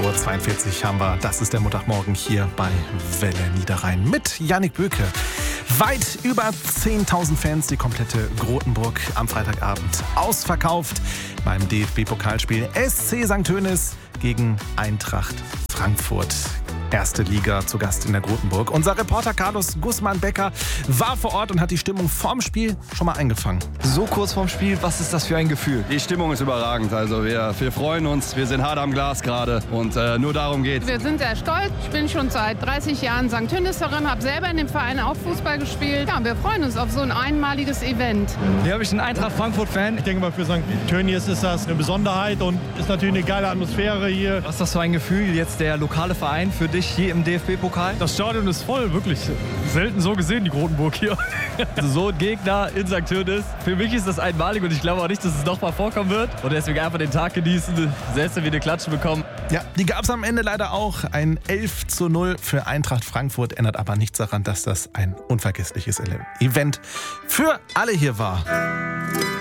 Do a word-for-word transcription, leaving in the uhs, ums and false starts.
Uhr zweiundvierzig haben wir. Das ist der Montagmorgen hier bei Welle Niederrhein mit Yannick Böke. Weit über zehntausend Fans, die komplette Grotenburg am Freitagabend ausverkauft beim D F B-Pokalspiel S C Sankt Tönis gegen Eintracht Frankfurt. Erste Liga zu Gast in der Grotenburg. Unser Reporter Carlos Guzman-Becker war vor Ort und hat die Stimmung vorm Spiel schon mal eingefangen. So kurz vorm Spiel, was ist das für ein Gefühl? Die Stimmung ist überragend. Also wir, wir freuen uns, wir sind hart am Glas gerade und äh, nur darum geht's. Wir sind sehr stolz. Ich bin schon seit dreißig Jahren Sankt Töniserin, habe selber in dem Verein auch Fußball gespielt. Ja, wir freuen uns auf so ein einmaliges Event. Hier habe ich einen Eintracht Frankfurt-Fan. Ich denke mal, für Sankt Tönis ist das eine Besonderheit und ist natürlich eine geile Atmosphäre hier. Was ist das für ein Gefühl, jetzt der lokale Verein für dich hier im D F B-Pokal? Das Stadion ist voll, wirklich. Selten so gesehen, die Grotenburg hier. Also so ein Gegner in Sankt Tönis. Für mich ist das einmalig und ich glaube auch nicht, dass es nochmal vorkommen wird. Und deswegen einfach den Tag genießen, selbst wenn wir eine Klatsche bekommen. Ja, die gab es am Ende leider auch. Ein elf zu null für Eintracht Frankfurt. Ändert aber nichts daran, dass das ein unvergessliches Event für alle hier war.